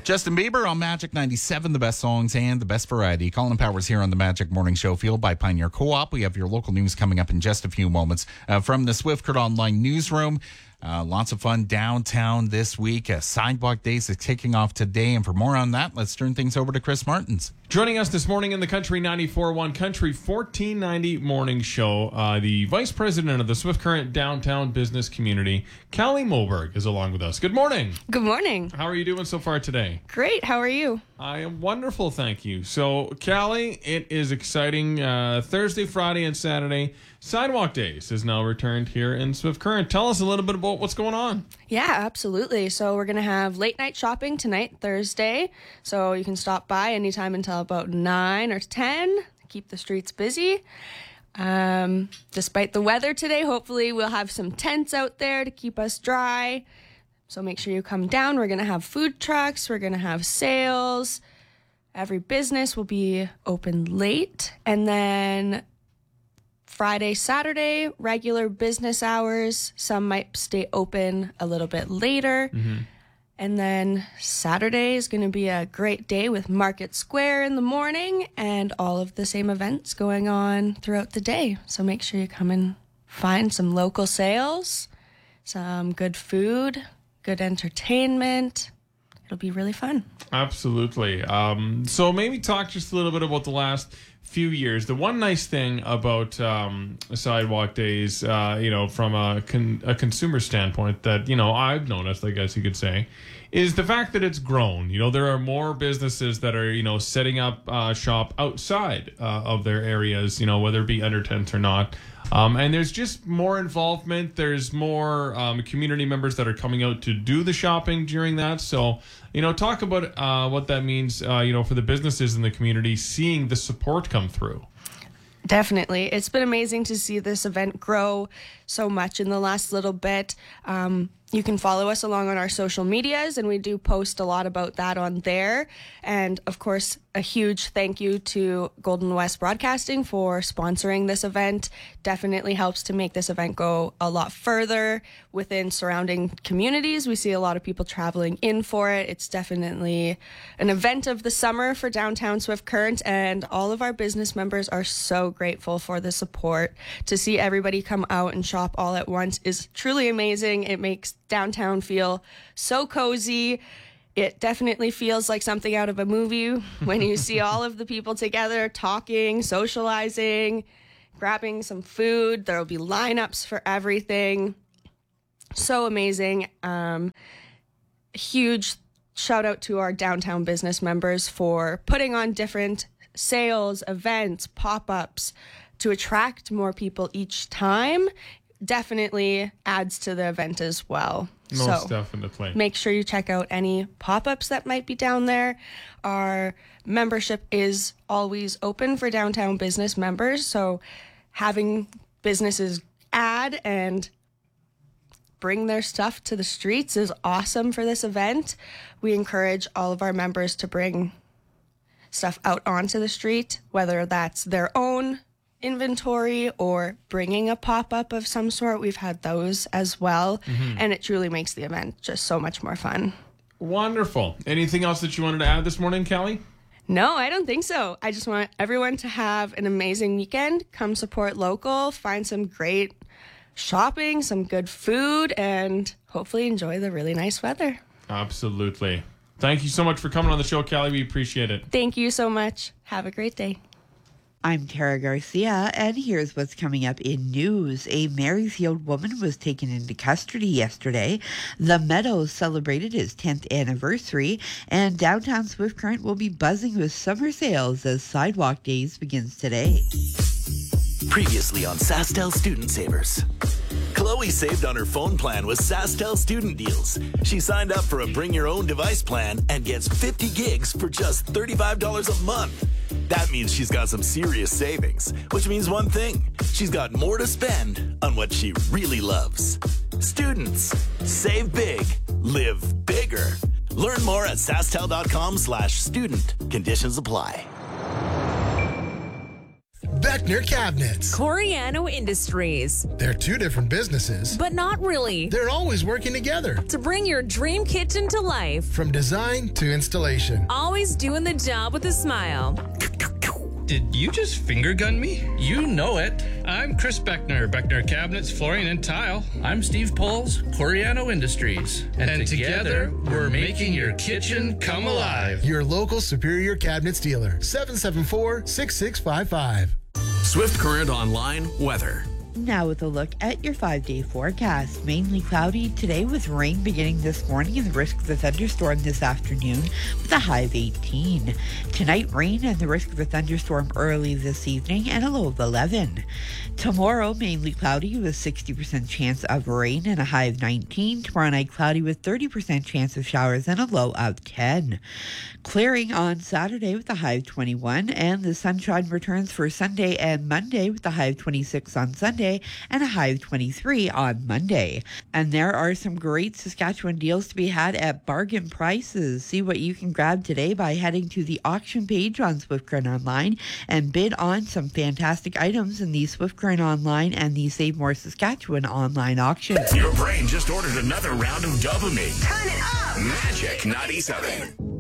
Justin Bieber on Magic 97, the best songs and the best variety. Colin Powers here on the Magic Morning Show, fueled by Pioneer Co-op. We have your local news coming up in just a few moments from the Swift Current Online newsroom. Lots of fun downtown this week. Sidewalk Days is kicking off today. And for more on that, let's turn things over to Chris Martins. Joining us this morning in the Country 94.1 Country 1490 Morning Show, the Vice President of the Swift Current Downtown Business Community, Callie Moberg, is along with us. Good morning. Good morning. How are you doing so far today? Great. How are you? I am wonderful, thank you. So, Callie, it is exciting. Thursday, Friday, and Saturday, Sidewalk Days is now returned here in Swift Current. Tell us a little bit about what's going on. Yeah, absolutely. So we're going to have late night shopping tonight, Thursday. So you can stop by anytime until about 9 or 10. Keep the streets busy. Despite the weather today, hopefully we'll have some tents out there to keep us dry. So make sure you come down. We're going to have food trucks. We're going to have sales. Every business will be open late. And then Friday, Saturday, regular business hours. Some might stay open a little bit later. Mm-hmm. And then Saturday is going to be a great day with Market Square in the morning and all of the same events going on throughout the day. So make sure you come and find some local sales, some good food, good entertainment. It'll be really fun. Absolutely. So maybe talk just a little bit about the last few years. The one nice thing about Sidewalk Days, from a consumer standpoint that, I've noticed, I guess you could say, is the fact that it's grown. There are more businesses that are, setting up shop outside of their areas, whether it be under tents or not. And there's just more involvement. There's more community members that are coming out to do the shopping during that. So, talk about what that means, for the businesses in the community, seeing the support come through. Definitely. It's been amazing to see this event grow so much in the last little bit. You can follow us along on our social medias, and we do post a lot about that on there. And, of course, a huge thank you to Golden West Broadcasting for sponsoring this event. Definitely helps to make this event go a lot further within surrounding communities. We see a lot of people traveling in for it. It's definitely an event of the summer for downtown Swift Current, and all of our business members are so grateful for the support. To see everybody come out and shop all at once is truly amazing. It makes downtown feel so cozy. It definitely feels like something out of a movie when you see all of the people together talking, socializing, grabbing some food. There will be lineups for everything. So amazing. Huge shout out to our downtown business members for putting on different sales, events, pop-ups to attract more people each time. Definitely adds to the event as well. Most definitely. Make sure you check out any pop-ups that might be down there. Our membership is always open for downtown business members, so having businesses add and bring their stuff to the streets is awesome for this event. We encourage all of our members to bring stuff out onto the street, whether that's their own inventory or bringing a pop-up of some sort. We've had those as well, and it truly makes the event just so much more fun. Wonderful. Anything else that you wanted to add this morning, Callie? No, I don't think so. I just want everyone to have an amazing weekend. Come support local, find some great shopping, some good food, and hopefully enjoy the really nice weather. Absolutely. Thank you so much for coming on the show, Callie. We appreciate it. Thank you so much. Have a great day. I'm Tara Garcia, and here's what's coming up in news. A Marysfield woman was taken into custody yesterday. The Meadows celebrated its 10th anniversary, and downtown Swift Current will be buzzing with summer sales as Sidewalk Days begins today. Previously on SaskTel Student Savers. Chloe saved on her phone plan with SaskTel Student Deals. She signed up for a bring your own device plan and gets 50 gigs for just $35 a month. That means she's got some serious savings, which means one thing: she's got more to spend on what she really loves. Students, save big, live bigger. Learn more at sasktel.com/student. Conditions apply. Beckner Cabinets. Coriano Industries. They're two different businesses, But not really. they're always working together. To bring your dream kitchen to life. From design to installation. Always doing the job with a smile. Did you just finger gun me? You know it. I'm Chris Beckner, Beckner Cabinets, Flooring, and Tile. I'm Steve Poles, Coriano Industries. And together, we're making your kitchen come alive. Your local Superior Cabinets dealer. 774-6655. Swift Current Online weather. Now with a look at your 5-day forecast. Mainly cloudy today with rain beginning this morning and the risk of a thunderstorm this afternoon with a high of 18. Tonight, rain and the risk of a thunderstorm early this evening and a low of 11. Tomorrow, mainly cloudy with 60% chance of rain and a high of 19. Tomorrow night, cloudy with 30% chance of showers and a low of 10. Clearing on Saturday with a high of 21, and the sunshine returns for Sunday and Monday with a high of 26 on Sunday and a high of 23 on Monday. And there are some great Saskatchewan deals to be had at bargain prices. See what you can grab today by heading to the auction page on Swift Current Online and bid on some fantastic items in the Swift Current Online and the Save More Saskatchewan online auctions. Your brain just ordered another round of dopamine. Turn it up! Magic 97.